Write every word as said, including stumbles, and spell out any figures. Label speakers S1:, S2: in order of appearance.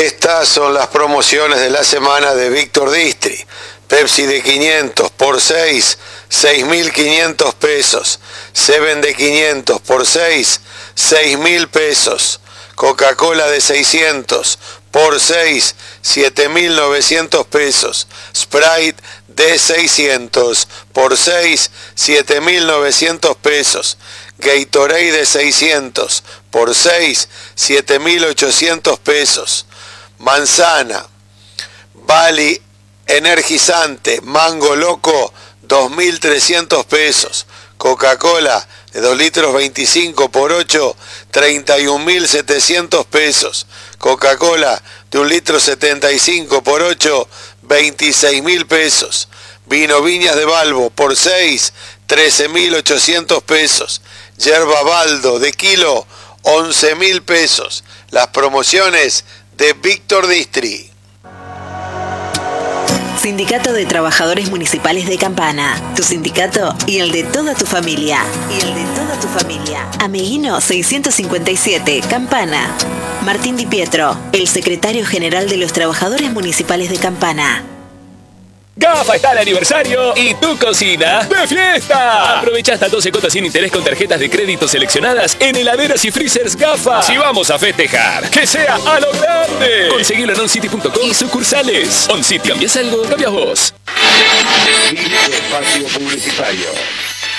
S1: Estas son las promociones de la semana de Víctor Distri. Pepsi de quinientos por seis, seis mil quinientos pesos. Seven de quinientos por seis, seis mil pesos. Coca-Cola de seiscientos por seis, siete mil novecientos pesos. Sprite de seiscientos por seis, siete mil novecientos pesos. Gatorade de seiscientos por seis, siete mil ochocientos pesos. Manzana, Bali energizante, Mango Loco, dos mil trescientos pesos. Coca-Cola de dos litros veinticinco por ocho, treinta y un mil setecientos pesos. Coca-Cola de un litro setenta y cinco por ocho, veintiséis mil pesos. Vino Viñas de Balbo por seis, trece mil ochocientos pesos. Yerba Baldo de kilo, once mil pesos. Las promociones de Víctor Distri.
S2: Sindicato de Trabajadores Municipales de Campana. Tu sindicato y el de toda tu familia. Y el de toda tu familia. Ameguino seiscientos cincuenta y siete, Campana. Martín Di Pietro, el secretario general de los Trabajadores Municipales de Campana.
S3: GAFA está de aniversario y tu cocina de fiesta. Aprovecha hasta doce cuotas sin interés con tarjetas de crédito seleccionadas en heladeras y freezers GAFA. Si vamos a festejar, que sea a lo grande. Conseguilo en oncity punto com y sucursales. OnCity, ¿cambias algo? Cambias vos.
S4: Espacio publicitario.